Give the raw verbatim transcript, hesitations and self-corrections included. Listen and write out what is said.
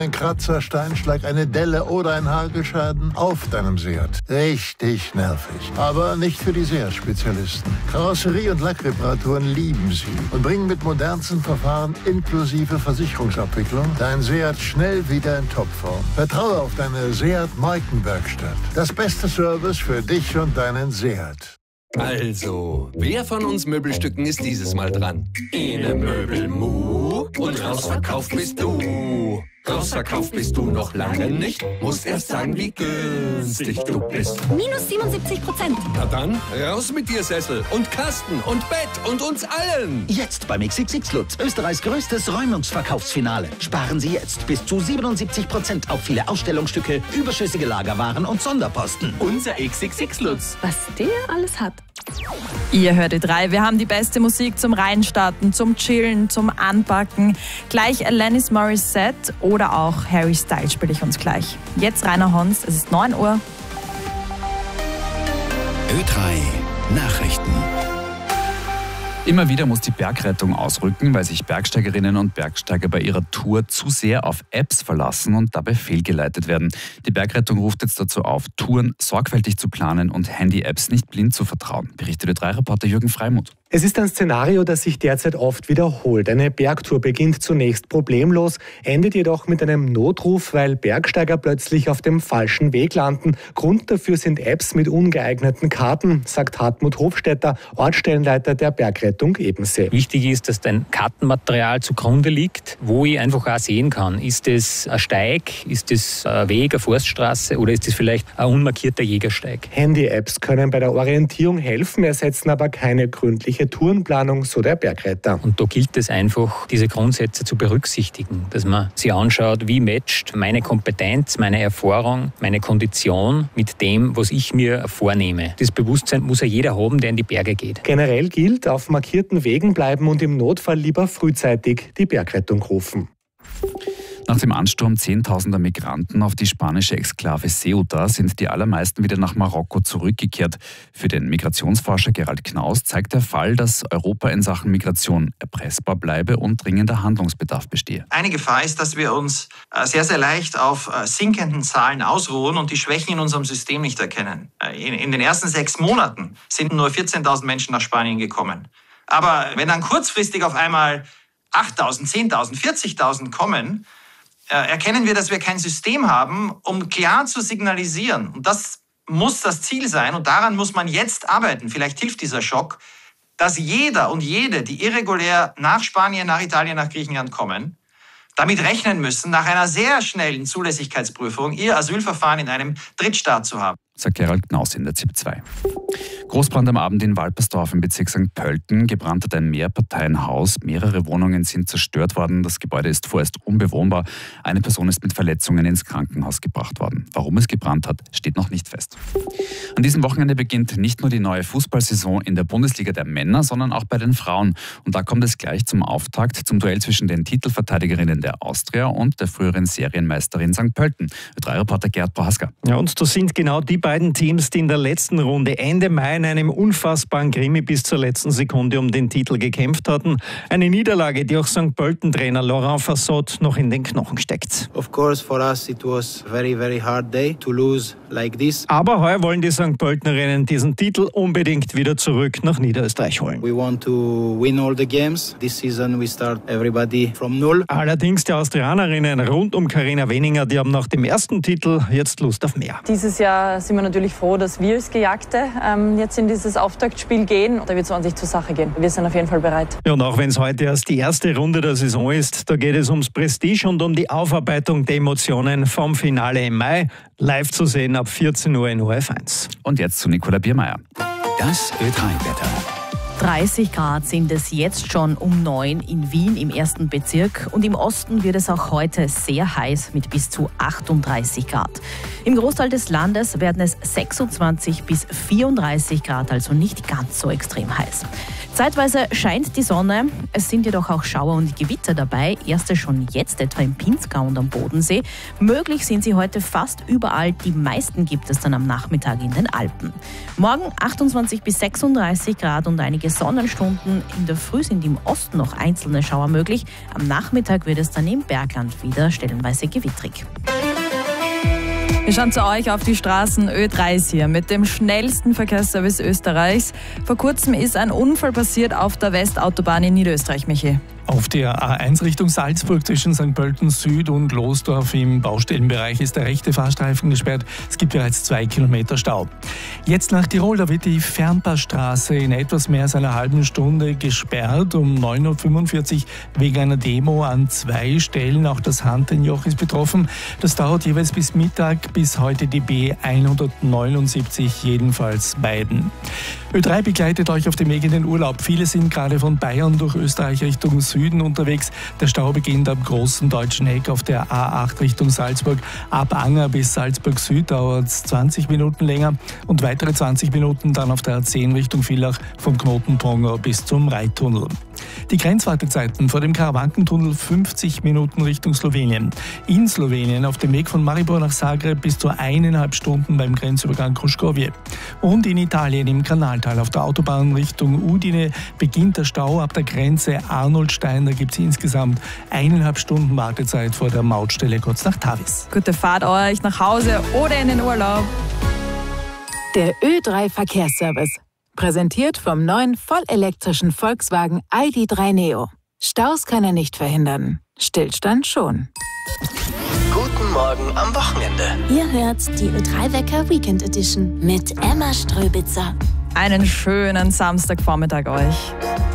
Ein Kratzer, Steinschlag, eine Delle oder ein Hagelschaden auf deinem Seat. Richtig nervig. Aber nicht für die Seat-Spezialisten. Karosserie- und Lackreparaturen lieben sie und bringen mit modernsten Verfahren inklusive Versicherungsabwicklung dein Seat schnell wieder in Topform. Vertraue auf deine Seat-Markenwerkstatt. Das beste Service für dich und deinen Seat. Also, wer von uns Möbelstücken ist dieses Mal dran? Ene Möbelmu und rausverkauft bist du. Rausverkauft bist du noch lange nicht. Musst erst sagen, wie günstig du bist. Minus siebenundsiebzig Prozent. Na dann, raus mit dir, Sessel und Kasten und Bett und uns allen. Jetzt beim X X X Lutz, Österreichs größtes Räumungsverkaufsfinale. Sparen Sie jetzt bis zu siebenundsiebzig Prozent auf viele Ausstellungsstücke, überschüssige Lagerwaren und Sonderposten. Unser X X X Lutz. Was der alles hat. Ihr hört Ö drei, wir haben die beste Musik zum Reinstarten, zum Chillen, zum Anpacken. Gleich Alanis Morissette oder auch Harry Styles spiele ich uns gleich. Jetzt Rainer Hons, es ist neun Uhr. Ö drei Nachrichten. Immer wieder muss die Bergrettung ausrücken, weil sich Bergsteigerinnen und Bergsteiger bei ihrer Tour zu sehr auf Apps verlassen und dabei fehlgeleitet werden. Die Bergrettung ruft jetzt dazu auf, Touren sorgfältig zu planen und Handy-Apps nicht blind zu vertrauen, berichtet Ö drei Reporter Jürgen Freimuth. Es ist ein Szenario, das sich derzeit oft wiederholt. Eine Bergtour beginnt zunächst problemlos, endet jedoch mit einem Notruf, weil Bergsteiger plötzlich auf dem falschen Weg landen. Grund dafür sind Apps mit ungeeigneten Karten, sagt Hartmut Hofstetter, Ortsstellenleiter der Bergrettung Ebensee. Wichtig ist, dass ein Kartenmaterial zugrunde liegt, wo ich einfach auch sehen kann, ist es ein Steig, ist es ein Weg, eine Forststraße oder ist es vielleicht ein unmarkierter Jägersteig. Handy-Apps können bei der Orientierung helfen, ersetzen aber keine gründliche Tourenplanung, so der Bergretter. Und da gilt es einfach, diese Grundsätze zu berücksichtigen, dass man sich anschaut, wie matcht meine Kompetenz, meine Erfahrung, meine Kondition mit dem, was ich mir vornehme. Das Bewusstsein muss ja jeder haben, der in die Berge geht. Generell gilt, auf markierten Wegen bleiben und im Notfall lieber frühzeitig die Bergrettung rufen. Nach dem Ansturm zehntausender Migranten auf die spanische Exklave Ceuta sind die allermeisten wieder nach Marokko zurückgekehrt. Für den Migrationsforscher Gerald Knaus zeigt der Fall, dass Europa in Sachen Migration erpressbar bleibe und dringender Handlungsbedarf bestehe. Eine Gefahr ist, dass wir uns sehr, sehr leicht auf sinkenden Zahlen ausruhen und die Schwächen in unserem System nicht erkennen. In den ersten sechs Monaten sind nur vierzehntausend Menschen nach Spanien gekommen. Aber wenn dann kurzfristig auf einmal achttausend, zehntausend, vierzigtausend kommen, erkennen wir, dass wir kein System haben, um klar zu signalisieren. Und das muss das Ziel sein und daran muss man jetzt arbeiten. Vielleicht hilft dieser Schock, dass jeder und jede, die irregulär nach Spanien, nach Italien, nach Griechenland kommen, damit rechnen müssen, nach einer sehr schnellen Zulässigkeitsprüfung ihr Asylverfahren in einem Drittstaat zu haben. Sagt Gerald Knaus in der Z I P zwei. Großbrand am Abend in Walpersdorf im Bezirk Sankt Pölten. Gebrannt hat ein Mehrparteienhaus. Mehrere Wohnungen sind zerstört worden. Das Gebäude ist vorerst unbewohnbar. Eine Person ist mit Verletzungen ins Krankenhaus gebracht worden. Warum es gebrannt hat, steht noch nicht fest. An diesem Wochenende beginnt nicht nur die neue Fußballsaison in der Bundesliga der Männer, sondern auch bei den Frauen. Und da kommt es gleich zum Auftakt, zum Duell zwischen den Titelverteidigerinnen der Austria und der früheren Serienmeisterin Sankt Pölten. Ö drei Reporter Gerd Prohaska. Ja, und das sind genau die beiden Teams, die in der letzten Runde Ende Mai in einem unfassbaren Krimi bis zur letzten Sekunde um den Titel gekämpft hatten. Eine Niederlage, die auch Sankt Pölten-Trainer Laurent Fassot noch in den Knochen steckt. Of course, for us it was very, very hard day to lose like this. Aber heuer wollen die Sankt Pöltenerinnen diesen Titel unbedingt wieder zurück nach Niederösterreich holen. We want to win all the games. This season we start everybody from null. Allerdings die Austrianerinnen rund um Carina Weninger, die haben nach dem ersten Titel jetzt Lust auf mehr. Dieses Jahr sind wir natürlich froh, dass wir als Gejagte ähm, jetzt in dieses Auftaktspiel gehen. Da wird es ordentlich zur Sache gehen. Wir sind auf jeden Fall bereit. Ja, und auch wenn es heute erst die erste Runde der Saison ist, da geht es ums Prestige und um die Aufarbeitung der Emotionen vom Finale im Mai. Live zu sehen ab vierzehn Uhr in O R F eins. Und jetzt zu Nicola Biermeier. Das Ö drei Wetter. dreißig Grad sind es jetzt schon um neun in Wien im ersten Bezirk und im Osten wird es auch heute sehr heiß mit bis zu achtunddreißig Grad. Im Großteil des Landes werden es sechsundzwanzig bis vierunddreißig Grad, also nicht ganz so extrem heiß. Zeitweise scheint die Sonne, es sind jedoch auch Schauer und Gewitter dabei, erste schon jetzt etwa im Pinzgau und am Bodensee. Möglich sind sie heute fast überall, die meisten gibt es dann am Nachmittag in den Alpen. Morgen achtundzwanzig bis sechsunddreißig Grad und einige Sonnenstunden. In der Früh sind im Osten noch einzelne Schauer möglich. Am Nachmittag wird es dann im Bergland wieder stellenweise gewittrig. Wir schauen zu euch auf die Straßen. Ö drei ist hier mit dem schnellsten Verkehrsservice Österreichs. Vor kurzem ist ein Unfall passiert auf der Westautobahn in Niederösterreich, Michi. Auf der A eins Richtung Salzburg zwischen Sankt Pölten Süd und Losdorf im Baustellenbereich ist der rechte Fahrstreifen gesperrt. Es gibt bereits zwei Kilometer Stau. Jetzt nach Tirol, da wird die Fernpassstraße in etwas mehr als einer halben Stunde gesperrt. Um neun Uhr fünfundvierzig wegen einer Demo an zwei Stellen. Auch das Hantenjoch ist betroffen. Das dauert jeweils bis Mittag, bis heute die B hundertneunundsiebzig, jedenfalls beiden. Ö drei begleitet euch auf dem Weg in den Urlaub. Viele sind gerade von Bayern durch Österreich Richtung Süden unterwegs. Der Stau beginnt am großen deutschen Eck auf der A acht Richtung Salzburg. Ab Anger bis Salzburg Süd dauert es zwanzig Minuten länger und weitere zwanzig Minuten dann auf der A zehn Richtung Villach vom Knoten Pongau bis zum Reittunnel. Die Grenzwartezeiten vor dem Karawankentunnel fünfzig Minuten Richtung Slowenien. In Slowenien auf dem Weg von Maribor nach Zagreb bis zu eineinhalb Stunden beim Grenzübergang Kruškovje. Und in Italien im Kanaltal auf der Autobahn Richtung Udine beginnt der Stau ab der Grenze Arnoldstein. Da gibt es insgesamt eineinhalb Stunden Wartezeit vor der Mautstelle kurz nach Tavis. Gute Fahrt euch nach Hause oder in den Urlaub. Der Ö drei Verkehrsservice. Präsentiert vom neuen vollelektrischen Volkswagen I D drei Neo. Staus kann er nicht verhindern. Stillstand schon. Guten Morgen am Wochenende. Ihr hört die Ö drei Wecker Weekend Edition mit Emma Ströbitzer. Einen schönen Samstagvormittag euch.